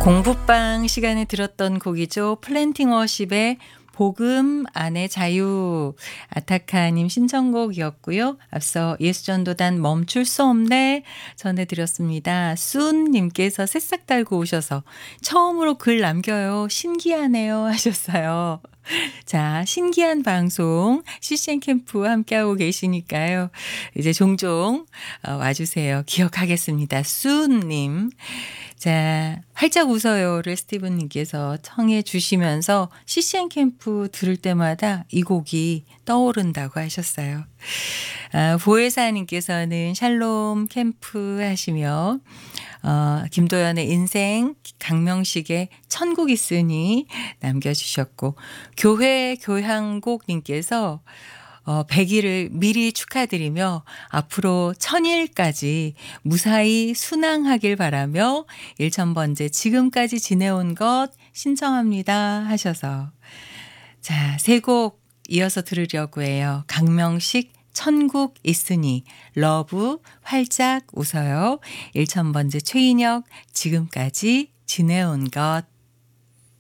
공부방 시간에 들었던 곡이죠. 플랜팅 워십의 복음 안의 자유. 아타카님 신청곡이었고요. 앞서 예수전도단 멈출 수 없네 전해드렸습니다. 순님께서 새싹 달고 오셔서 처음으로 글 남겨요. 신기하네요 하셨어요. 자, 신기한 방송 CCN 캠프 함께하고 계시니까요. 이제 종종 와주세요. 기억하겠습니다. 순님. 자, 활짝 웃어요를 스티븐님께서 청해 주시면서 CCN 캠프 들을 때마다 이 곡이 떠오른다고 하셨어요. 보혜사님께서는 샬롬 캠프 하시며 김도연의 인생, 강명식의 천국 있으니 남겨주셨고, 교회 교향곡님께서 100일을 미리 축하드리며 앞으로 1000일까지 무사히 순항하길 바라며 1000번째 지금까지 지내온 것 신청합니다 하셔서, 자, 세 곡 이어서 들으려고 해요. 강명식 천국 있으니, 러브 활짝 웃어요, 1000번째 최인혁 지금까지 지내온 것.